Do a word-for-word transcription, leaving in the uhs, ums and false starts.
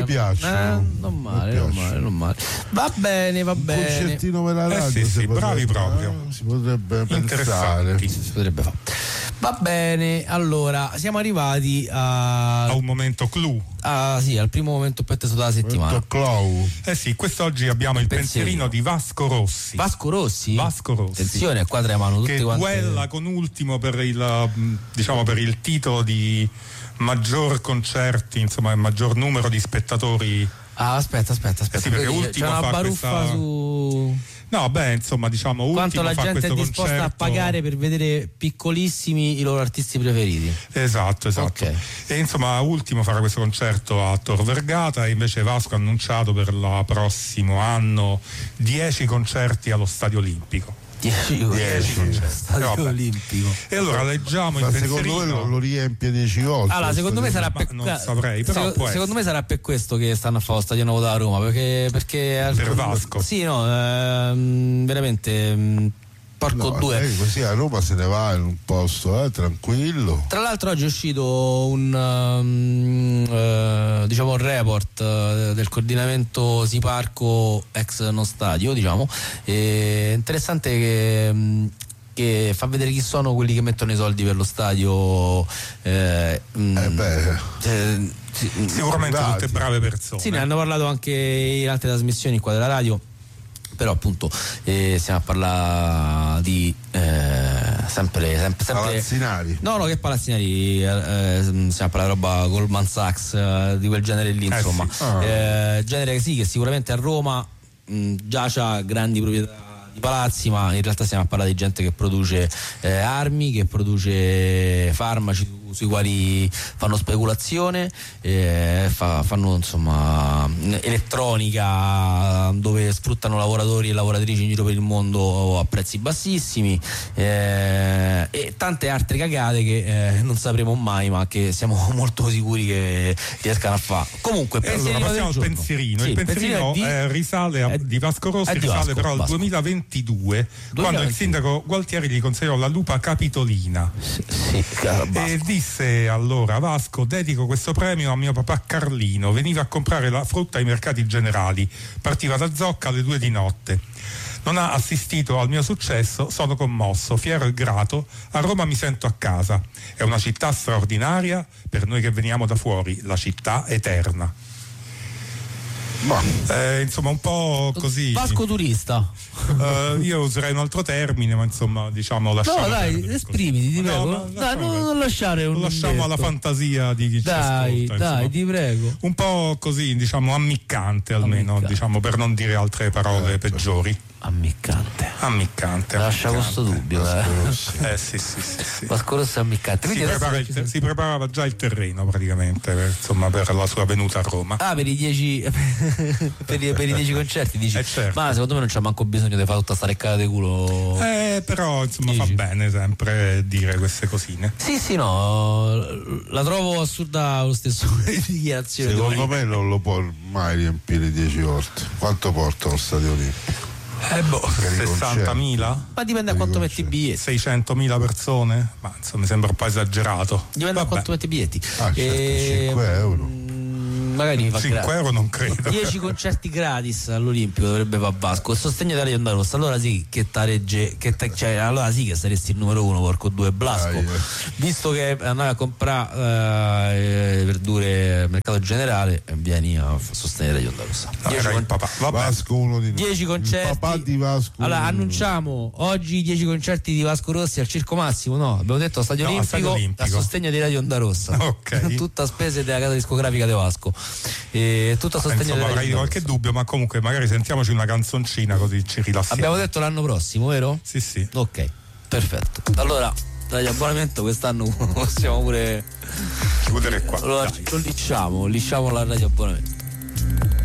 mi piace. Eh, non male, non male, non male. Va bene, va bene. Un concertino per la radio. Eh sì, sì, potrebbe, bravi proprio. eh, si potrebbe pensare. Si potrebbe fare. Va bene, allora siamo arrivati a, a un momento clou. Ah, sì, al primo momento più atteso della settimana. Clou. Eh sì, quest'oggi abbiamo il, il pensierino. pensierino di Vasco Rossi. Vasco Rossi? Vasco Rossi. Attenzione, qua tremano tutte che quante. duella con ultimo per il, diciamo, per il titolo di maggior concerti, insomma, maggior numero di spettatori. Ah, aspetta, aspetta, aspetta. Eh sì, perché ultimo c'è una fa baruffa questa... su. No, beh, insomma, diciamo, ultimo quanto la fa gente è disposta concerto... a pagare per vedere piccolissimi i loro artisti preferiti. Esatto, esatto. Okay. E insomma, ultimo farà questo concerto a Tor Vergata, e invece Vasco ha annunciato per il prossimo anno dieci concerti allo Stadio Olimpico. dieci Stadio eh, Olimpico. E allora leggiamo ma il secondo pensierino. me lo, lo riempie dieci volte. Allora, secondo me sarà per non saprei, però secondo, può secondo me sarà per questo che stanno a fare lo Stadio Nuovo da Roma, perché perché per Vasco. Sì, no, ehm, veramente mh, porco no, due. Lei così a Roma se ne va in un posto eh, tranquillo. Tra l'altro oggi è uscito un um, uh, diciamo un report uh, del coordinamento Siparco ex non stadio, diciamo, e interessante che um, che fa vedere chi sono quelli che mettono i soldi per lo stadio. Eh, eh beh. eh, sì, sicuramente dati. tutte brave persone. Sì, ne hanno parlato anche in altre trasmissioni qua della radio, però appunto eh, stiamo a parlare di eh, sempre, sempre, sempre Palazzinari. no no che Palazzinari, eh, stiamo a parlare di roba Goldman Sachs, eh, di quel genere lì, insomma, eh sì. ah. eh, genere che sì, che sicuramente a Roma mh, già c'ha grandi proprietà di palazzi, ma in realtà stiamo a parlare di gente che produce eh, armi, che produce farmaci sui quali fanno speculazione, eh, fa, fanno insomma elettronica dove sfruttano lavoratori e lavoratrici in giro per il mondo a prezzi bassissimi, eh, e tante altre cagate che eh, non sapremo mai, ma che siamo molto sicuri che riescano a fare. Comunque, e allora passiamo al pensierino. Sì, il pensierino, pensierino eh, risale a, è, di Vasco Rossi, di risale Vasco, però al Vasco. duemilaventidue, quando il sindaco Gualtieri gli consegnò la lupa capitolina. Sì, sì, e disse allora: Vasco, dedico questo premio a mio papà Carlino, veniva a comprare la frutta ai mercati generali, partiva da Zocca alle due di notte. Non ha assistito al mio successo, sono commosso, fiero e grato, a Roma mi sento a casa. È una città straordinaria, per noi che veniamo da fuori, la città eterna. Eh, insomma, un po' così. Vasco turista. Uh, io userei un altro termine, ma insomma, diciamo, lasciamo. No, dai, esprimiti, ti prego. No, No, dai, lasciamo, non lasciare un. Lo lasciamo alla fantasia di chi dai, ci ascolta. Dai, insomma. ti prego. Un po' così, diciamo, ammiccante almeno, Ammiccante. diciamo, per non dire altre parole Eh, peggiori. Ammiccante. Ammiccante. Lascia ammiccante. questo dubbio, eh. Eh sì, sì, sì, sì. Vasco Rossi è ammiccante. Si, Quindi adesso prepara il ci ter- sono- si preparava già il terreno praticamente per, insomma, per la sua venuta a Roma. Ah, per i dieci per, i, per i dieci concerti dici. Eh, certo. Ma secondo me non c'è manco bisogno di fare tutta sta reccata di culo. Eh, però insomma Dici? fa bene sempre dire queste cosine. Sì, sì, no, la trovo assurda lo stesso dichiarazione. Secondo me non lo può mai riempire dieci volte. Quanto porta lo Stadio Olimpico? Eh boh, Per i sessantamila? Ma dipende da quanto metti i biglietti. seicentomila persone? Ma insomma mi sembra un po' esagerato. Dipende da Vabbè, quanto metti i biglietti. Ah, certo, E- cinque euro. mm, Magari mi fa cinque gra- euro non credo. dieci concerti gratis all'Olimpico dovrebbe fare Vasco. Il sostegno della Onda Rossa. Allora sì che taregge, che ta- cioè, allora sì che saresti il numero uno, porco due Blasco. Dai, eh. Visto che andavi a comprare eh, verdure al mercato generale, eh, vieni a f- sostenere la Onda Rossa. No, dieci era il con- papà. Vabbè. Vasco uno di noi. dieci concerti. Il papà di Vasco. Allora uno di noi. annunciamo oggi dieci concerti di Vasco Rossi al Circo Massimo. No, abbiamo detto a Stadio No, al Olimpico, Stadio Olimpico. a sostegno di Radio Onda Rossa. Ok. Tutta a spese della casa discografica di Vasco. E tutto a Eh, sostegno insomma di avrei Radio Onda qualche Rossa. dubbio, ma comunque magari sentiamoci una canzoncina così ci rilassiamo. Abbiamo detto l'anno prossimo, vero? Sì, sì. Ok, perfetto. Allora, dagli abbonamento quest'anno possiamo pure Chiudere qua. lo, dai. lo lisciamo, lisciamo la radio abbonamento.